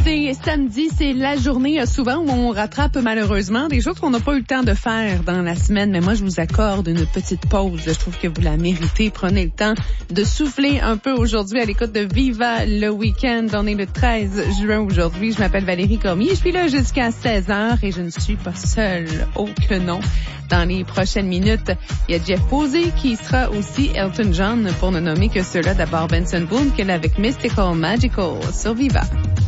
c'est samedi, c'est la journée souvent où on rattrape malheureusement des choses qu'on n'a pas eu le temps de faire dans la semaine. Mais moi, je vous accorde une petite pause. Je trouve que vous la méritez. Prenez le temps de souffler un peu aujourd'hui à l'écoute de Viva le Week-end. On est le 13 juin aujourd'hui. Je m'appelle Valérie Cormier. Je suis là jusqu'à 16h et je ne suis pas seule. Oh que non. Dans les prochaines minutes, il y a Jeff Posey qui sera aussi Elton John pour ne nommer que ceux-là. D'abord Benson Boone, qu'elle avec Mystical Magical sur Viva.